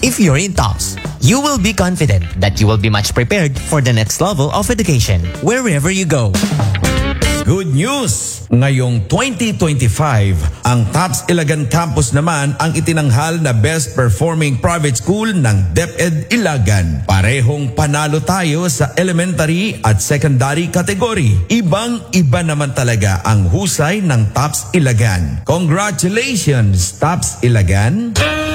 If you're in TOPS, you will be confident that you will be much prepared for the next level of education wherever you go. Good news! Ngayong 2025, ang TOPS Ilagan Campus naman ang itinanghal na Best Performing Private School ng DepEd Ilagan. Parehong panalo tayo sa elementary at secondary category. Ibang-iba naman talaga ang husay ng TOPS Ilagan. Congratulations, TOPS Ilagan!